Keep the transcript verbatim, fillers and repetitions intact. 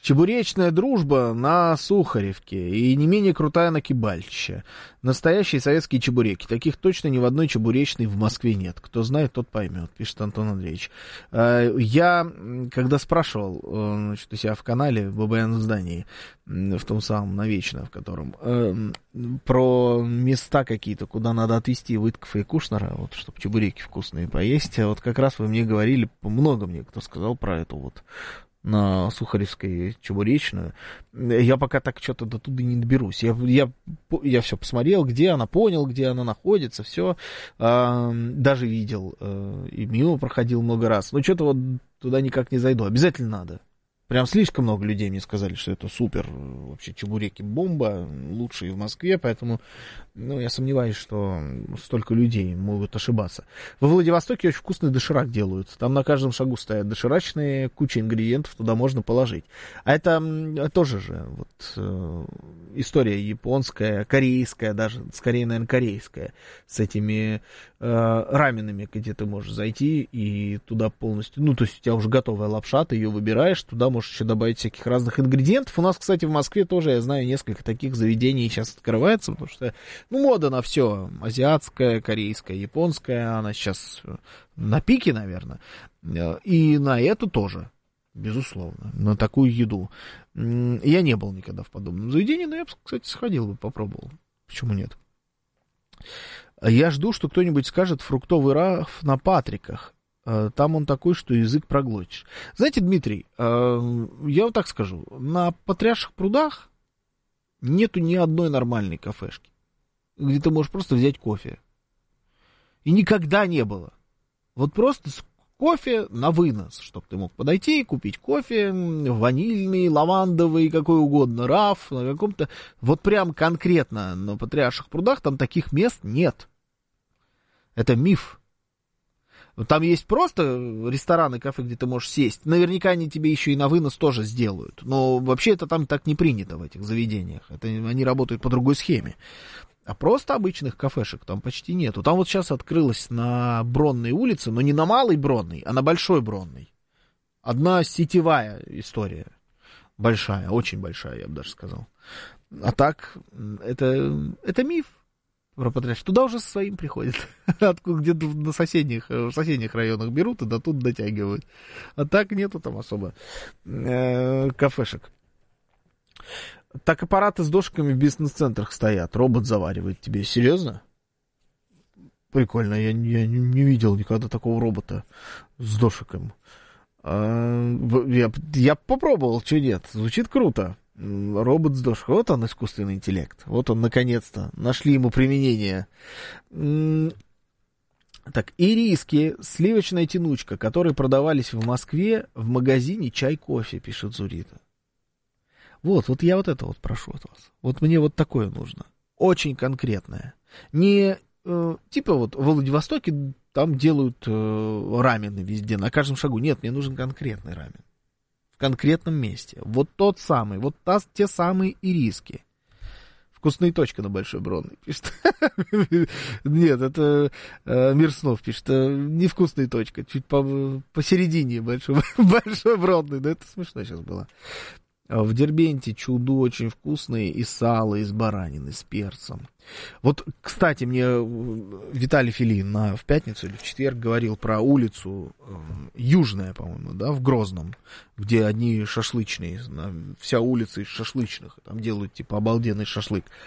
Чебуречная дружба на Сухаревке и не менее крутая на Кибальчище. Настоящие советские чебуреки. Таких точно ни в одной чебуречной в Москве нет. Кто знает, тот поймет, пишет Антон Андреевич. Я, когда спрашивал, значит, у себя в канале, в ББН здании, в том самом, на Вечно, в котором, про места какие-то, куда надо отвезти Выткова и Кушнера, вот, чтобы чебуреки вкусные поесть, вот как раз вы мне говорили, много мне кто сказал про эту вот на Сухаревской чебуречную. Я пока так что-то до туда не доберусь. Я, я, я все посмотрел, где она, понял, где она находится, все. А, даже видел. И мимо проходил много раз. Но что-то вот туда никак не зайду. Обязательно надо. Прям слишком много людей мне сказали, что это супер, вообще чебуреки бомба, лучшие в Москве, поэтому, ну, я сомневаюсь, что столько людей могут ошибаться. Во Владивостоке очень вкусный доширак делают, там на каждом шагу стоят доширачные, куча ингредиентов туда можно положить. А это тоже же вот э, история японская, корейская даже, скорее, наверное, корейская, с этими э, раменами, где ты можешь зайти и туда полностью, ну, то есть у тебя уже готовая лапша, ты ее выбираешь, туда можешь еще добавить всяких разных ингредиентов. У нас, кстати, в Москве тоже, я знаю, несколько таких заведений сейчас открывается, потому что, ну, мода на все, азиатская, корейская, японская, она сейчас на пике, наверное, и на эту тоже, безусловно, на такую еду. Я не был никогда в подобном заведении, но я, кстати, сходил бы, попробовал. Почему нет? Я жду, что кто-нибудь скажет фруктовый раф на Патриках. Там он такой, что язык проглотишь. Знаете, Дмитрий, я вот так скажу, на Патриарших прудах нету ни одной нормальной кафешки, где ты можешь просто взять кофе. И никогда не было. Вот просто кофе на вынос, чтобы ты мог подойти и купить кофе, ванильный, лавандовый, какой угодно, раф, на каком-то... Вот прям конкретно на Патриарших прудах там таких мест нет. Это миф. Там есть просто рестораны, кафе, где ты можешь сесть. Наверняка они тебе еще и на вынос тоже сделают. Но вообще это там так не принято в этих заведениях. Это, они работают по другой схеме. А просто обычных кафешек там почти нету. Там вот сейчас открылась на Бронной улице, но не на Малой Бронной, а на Большой Бронной. Одна сетевая история. Большая, очень большая, я бы даже сказал. А так, это, это миф. Туда уже со своим приходят. Откуда, где-то на соседних, в соседних районах берут и до тут дотягивают. А так нету там особо э, кафешек. Так аппараты с дошками в бизнес-центрах стоят. Робот заваривает тебе. Серьезно? Прикольно. Я, я не видел никогда такого робота с дошиком. А, я, я попробовал, что нет. Звучит круто. Робот с дошкой. Вот он, искусственный интеллект. Вот он, наконец-то. Нашли ему применение. Так, ириски, сливочная тянучка, которые продавались в Москве в магазине «Чай-кофе», пишет Зурита. Вот, вот я вот это вот прошу от вас. Вот мне вот такое нужно. Очень конкретное. Не э, типа вот в Владивостоке там делают э, рамены везде, на каждом шагу. Нет, мне нужен конкретный рамен. В конкретном месте. Вот тот самый, вот та, те самые ириски. Вкусная точка на Большой Бронной, пишет. Нет, это э, Мир снов пишет. Невкусная точка, чуть по, посередине Большой, Большой Бронной. Да это смешно сейчас было. В Дербенте чуду очень вкусные и сало из баранины с перцем. Вот, кстати, мне Виталий Филин на, в пятницу или в четверг говорил про улицу э, Южная, по-моему, да, в Грозном, где одни шашлычные, вся улица из шашлычных, там делают типа обалденный шашлык.